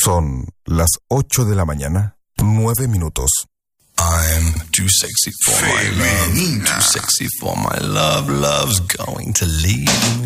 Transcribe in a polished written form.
Son las 8 de la mañana, 9 minutos. I'm too sexy for my love, too sexy for my love, love's going to leave me.